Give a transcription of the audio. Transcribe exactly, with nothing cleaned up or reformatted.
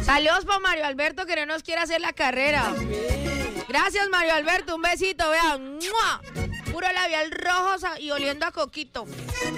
Saludos para Mario Alberto que no nos quiere hacer la carrera. Gracias, Mario Alberto, un besito, vean. ¡Mua! Puro labial rojo y oliendo a coquito.